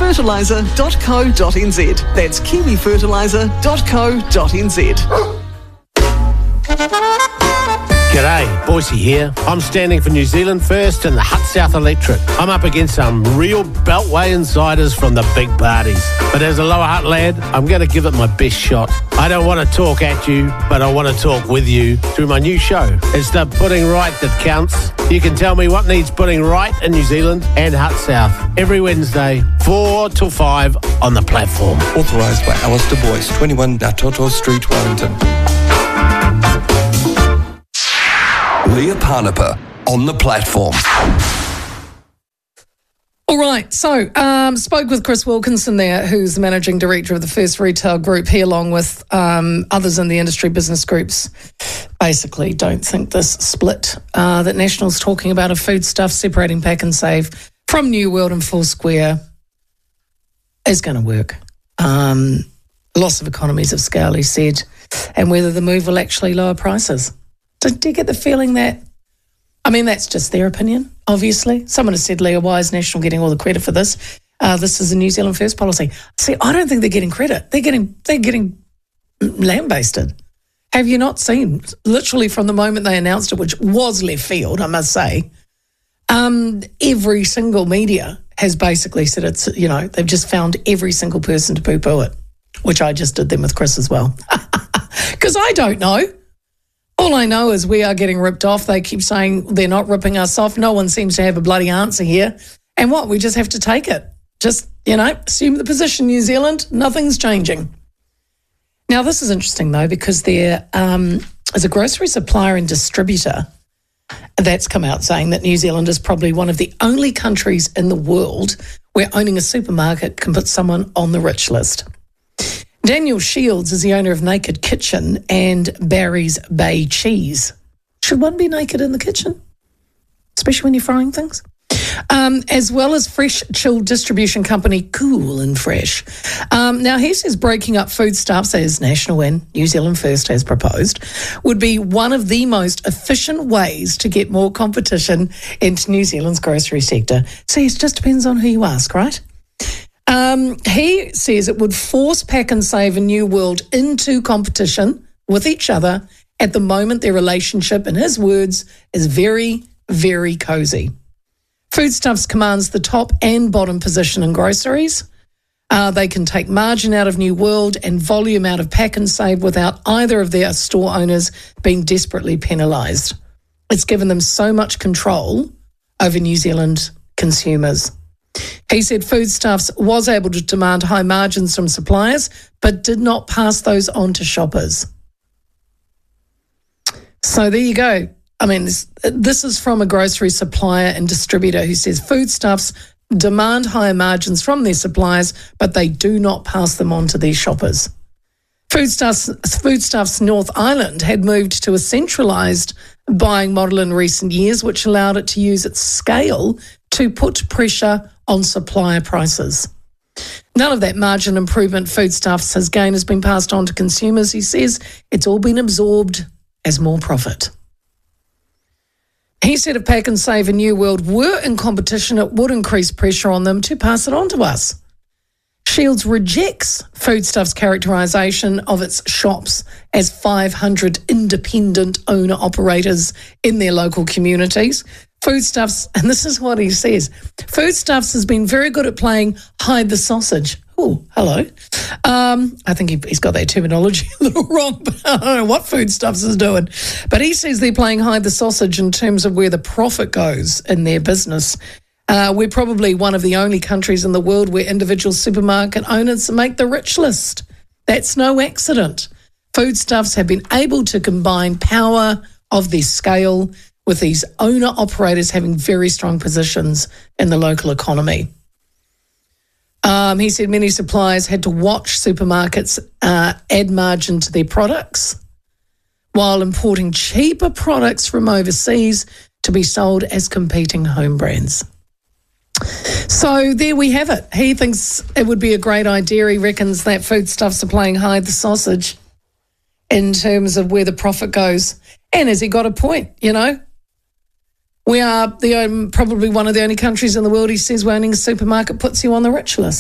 kiwifertiliser.co.nz. That's kiwifertiliser.co.nz. G'day, Boise here. I'm standing for New Zealand First and the Hut South Electorate. I'm up against some real Beltway insiders from the big parties. But as a Lower Hutt lad, I'm going to give it my best shot. I don't want to talk at you, but I want to talk with you through my new show. It's the Putting Right that counts. You can tell me what needs putting right in New Zealand and Hut South every Wednesday, 4 till 5 on the platform. Authorised by Alistair Boyce, 21 Natoto Street, Wellington. Leah Parnapa on the platform. All right, so spoke with Chris Wilkinson there, who's the Managing Director of the First Retail Group. He, along with others in the industry business groups, basically don't think this split that National's talking about of foodstuff, separating Pack and Save from New World and Full Square is going to work. Loss of economies of scale, he said, and whether the move will actually lower prices. Do you get the feeling that, I mean, that's just their opinion, obviously. Someone has said, Leah, why is National getting all the credit for this? This is a New Zealand First policy. See, I don't think they're getting credit. They're getting lambasted. Have you not seen, literally from the moment they announced it, which was left field, I must say, every single media has basically said it's, you know, they've just found every single person to poo-poo it, which I just did them with Chris as well. Because I don't know. All I know is we are getting ripped off. They keep saying they're not ripping us off. No one seems to have a bloody answer here. And what? We just have to take it. Just, you know, assume the position, New Zealand. Nothing's changing. Now, this is interesting, though, because there is a grocery supplier and distributor that's come out saying that New Zealand is probably one of the only countries in the world where owning a supermarket can put someone on the rich list. Daniel Shields is the owner of Naked Kitchen and Barry's Bay Cheese. Should one be naked in the kitchen? Especially when you're frying things? As well as fresh chilled distribution company Cool and Fresh. Now, he says breaking up foodstuffs, as National and New Zealand First has proposed, would be one of the most efficient ways to get more competition into New Zealand's grocery sector. See, it just depends on who you ask, right? He says it would force Pack and Save and New World into competition with each other. At the moment, their relationship, in his words, is very, very cosy. Foodstuffs commands the top and bottom position in groceries. They can take margin out of New World and volume out of Pack and Save without either of their store owners being desperately penalised. It's given them so much control over New Zealand consumers. He said Foodstuffs was able to demand high margins from suppliers, but did not pass those on to shoppers. So there you go. I mean, this is from a grocery supplier and distributor who says Foodstuffs demand higher margins from their suppliers, but they do not pass them on to their shoppers. Foodstuffs North Island had moved to a centralised buying model in recent years, which allowed it to use its scale to put pressure on supplier prices. None of that margin improvement Foodstuffs has gained has been passed on to consumers. He says it's all been absorbed as more profit. He said if Pack and Save and New World were in competition, it would increase pressure on them to pass it on to us. Shields rejects Foodstuffs' characterisation of its shops as 500 independent owner-operators in their local communities. Foodstuffs, and this is what he says, Foodstuffs has been very good at playing hide the sausage. Oh, hello. I think he's got that terminology a little wrong, but I don't know what Foodstuffs is doing. But he says they're playing hide the sausage in terms of where the profit goes in their business. We're probably one of the only countries in the world where individual supermarket owners make the rich list. That's no accident. Foodstuffs have been able to combine power of their scale with these owner-operators having very strong positions in the local economy. He said many suppliers had to watch supermarkets add margin to their products while importing cheaper products from overseas to be sold as competing home brands. So there we have it. He thinks it would be a great idea. He reckons that Foodstuffs are playing hide the sausage in terms of where the profit goes. And has he got a point, you know? We are probably one of the only countries in the world, he says, where owning a supermarket puts you on the rich list.